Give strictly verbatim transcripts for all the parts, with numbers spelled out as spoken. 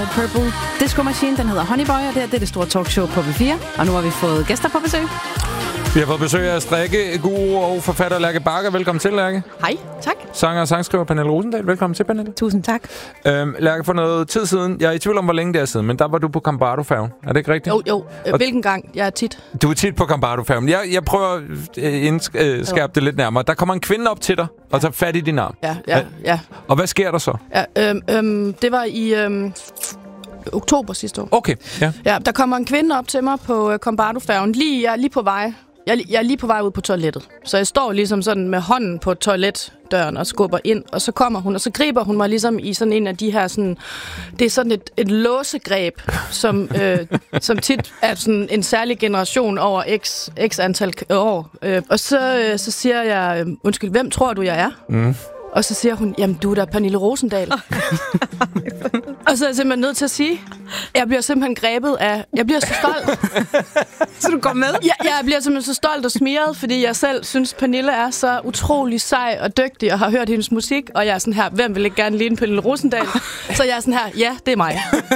Purple Disco Machine, den hedder Honey Boy, og det, her, det er det store talkshow på V fire. Og nu har vi fået gæster på besøg. Vi har fået besøg af strikke, guru og forfatter Lærke Bagger. Velkommen til, Lærke. Hej, tak. Sanger og sangskriver Pernille Rosendahl. Velkommen til, Pernille. Tusind tak. Øhm, Lærke, for noget tid siden, jeg er i tvivl om, hvor længe det er siden, men der var du på Cambardo-færgen. Er det ikke rigtigt? Jo, jo. Hvilken gang? Jeg er tit. Du er tit på Cambardo-færgen. Jeg, jeg prøver at indskærpe det lidt nærmere. Der kommer en kvinde op til dig og tager fat i din arm. Ja, ja, ja. Og hvad sker der så? ja øhm, øhm, det var i øhm, oktober sidste år. Okay, ja. Ja, der kommer en kvinde op til mig på øh, Cambardo-færgen. Lige, jeg er lige på vej. Jeg, jeg er lige på vej ud på toilettet. Så jeg står ligesom sådan med hånden på toiletdøren og skubber ind. Og så kommer hun, og så griber hun mig ligesom i sådan en af de her sådan... Det er sådan et, et låsegreb, som, øh, som tit er sådan en særlig generation over x, x antal år. Øh, og så, øh, så siger jeg, øh, undskyld, hvem tror du, jeg er? Mm. Og så siger hun, jamen du er da Pernille Rosendahl. Og så er jeg simpelthen nødt til at sige, jeg bliver simpelthen grebet af, jeg bliver så stolt. Så du går med? Jeg, jeg bliver simpelthen så stolt og smiret, fordi jeg selv synes, Pernille er så utrolig sej og dygtig, og har hørt hendes musik, og jeg er sådan her, hvem vil ikke gerne ligne Pernille Rosendahl? Så jeg er sådan her, ja, det er mig.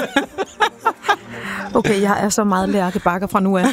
Okay, jeg er så meget Lærke Bagger fra nu af.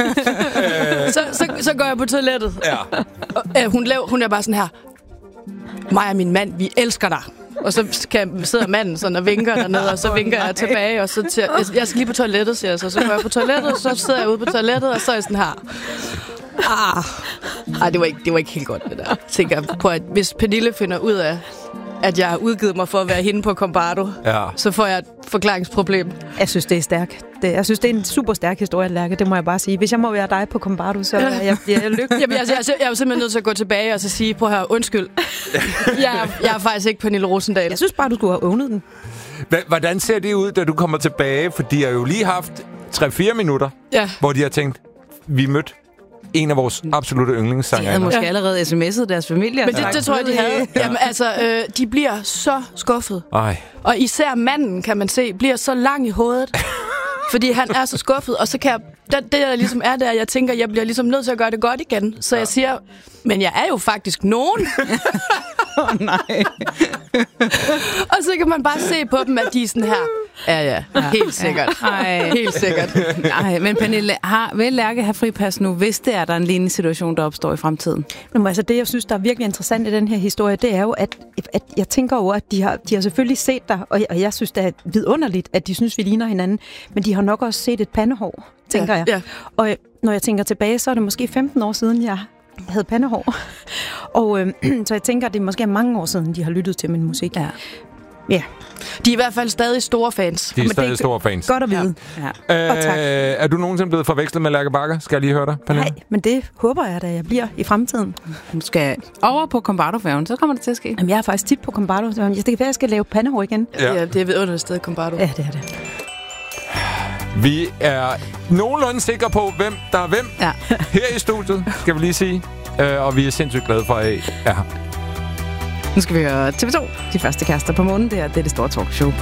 så, så, så går jeg på toilettet. Ja. Og, øh, hun, laver, hun er bare sådan her, mig og min mand, vi elsker dig. Og så kan, sidder manden sådan og vinker dernede, og så oh, vinker nej. jeg tilbage, og så til, jeg, jeg skal lige på toilettet, siger jeg så. Så går jeg på toilettet, og så sidder jeg ude på toilettet, og så er jeg sådan her. Ah, Ej, det var ikke, det var ikke helt godt, det der. Jeg tænker på, at hvis Pernille finder ud af, at jeg har udgivet mig for at være hende på Cambardo, ja. så får jeg et forklaringsproblem. Jeg synes, det er stærkt. Det, jeg synes, det er en super stærk historie, Lærke. Det må jeg bare sige. Hvis jeg må være dig på Cambardo, så er jeg, jeg er lykkelig. Jamen, jeg, jeg, jeg er jo simpelthen nødt til at gå tilbage og så sige, prøv her, undskyld. Jeg er, jeg er faktisk ikke Pernille Rosendahl. Jeg synes bare, du skulle have ownet den. Hvordan ser det ud, da du kommer tilbage? For de har jo lige haft tre fire minutter, ja. hvor de har tænkt, vi mødte en af vores absolutte yndlingssanger. De havde måske ja. allerede sms'et deres familie. Men det, det tror jeg, de havde. Ja. Jamen altså, øh, de bliver så skuffet. Ej. Og især manden, kan man se, bliver så lang i hovedet. Fordi han er så skuffet, og så kan jeg... Det, det der ligesom er der, jeg tænker, jeg bliver ligesom nødt til at gøre det godt igen. Så ja. jeg siger, men jeg er jo faktisk nogen. Åh oh, nej. Og så kan man bare se på dem, at de er sådan her. Ja, ja, ja. Helt sikkert. Ja. Helt sikkert. Nej, men Pernille, har, vil Lærke have fripas nu, hvis det er der en lignende situation, der opstår i fremtiden? Men altså, det, jeg synes, der er virkelig interessant i den her historie, det er jo, at, at jeg tænker over, at de har, de har selvfølgelig set dig, og jeg, og jeg synes, det er vidunderligt, at de synes, vi ligner hinanden, men de har nok også set et pandehår, tænker ja, jeg. Ja. Og når jeg tænker tilbage, så er det måske femten år siden, jeg havde pandehår. Og øh, så jeg tænker, at det måske er mange år siden, de har lyttet til min musik. Ja. Ja. De er i hvert fald stadig store fans. De er stadig store fans. Godt at vide. Ja. Ja. Øh, og tak. Er du nogensinde blevet forvekslet med Lærke Bagger? Skal jeg lige høre dig, Pernille? Nej, men det håber jeg, da jeg bliver i fremtiden. Du skal over på Cambardo-færgen, så kommer det til at ske. Jamen, jeg er faktisk tit på Cambardo. Det kan være, jeg skal lave pandehår igen. Ja, ja det er vidunderligt sted, Cambardo. Ja, det er det. Vi er nogenlunde sikre på, hvem der er hvem ja. her i studiet, skal vi lige sige. Uh, og vi er sindssygt glade for, at I er her. Nu skal vi høre T V to. De første kærester på månen. Det er det, det store talkshow på